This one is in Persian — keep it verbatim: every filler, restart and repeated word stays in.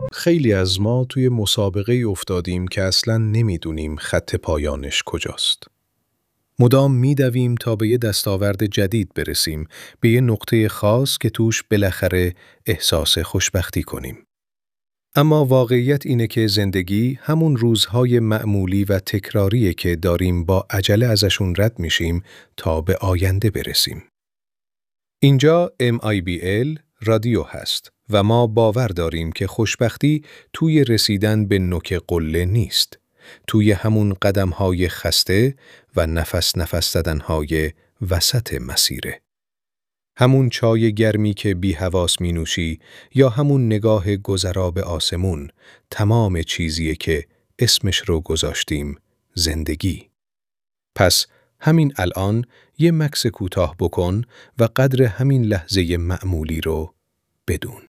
خیلی از ما توی مسابقه افتادیم که اصلاً نمیدونیم خط پایانش کجاست. مدام میدویم تا به یه دستاورد جدید برسیم، به یه نقطه خاص که توش بالاخره احساس خوشبختی کنیم. اما واقعیت اینه که زندگی همون روزهای معمولی و تکراریه که داریم با عجله ازشون رد میشیم تا به آینده برسیم. اینجا ام آی بی ال رادیو هست و ما باور داریم که خوشبختی توی رسیدن به نوک قله نیست، توی همون قدم‌های خسته و نفس نفس زدن‌های وسط مسیره. همون چای گرمی که بی حواس می نوشی یا همون نگاه گذرا به آسمون، تمام چیزیه که اسمش رو گذاشتیم زندگی. پس همین الان یه مکث کوتاه بکن و قدر همین لحظه معمولی رو بدون.